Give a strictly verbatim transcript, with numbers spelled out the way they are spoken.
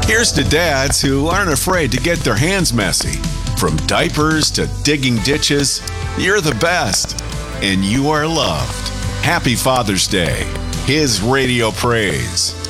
Here's to dads who aren't afraid to get their hands messy. From diapers to digging ditches, you're the best, and you are loved. Happy Father's Day. His Radio Praise.